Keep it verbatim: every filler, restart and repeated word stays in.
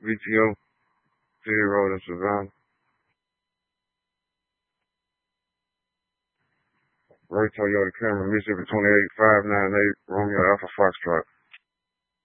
V T O, City Road in Savannah. Ray Toyota Camry, Mississippi twenty-eight five nine eight, Romeo Alpha Foxtrot.